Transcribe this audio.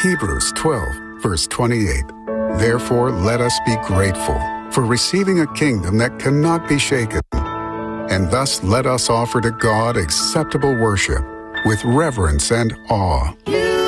Hebrews 12, verse 28. Therefore, let us be grateful for receiving a kingdom that cannot be shaken. And thus let us offer to God acceptable worship with reverence and awe.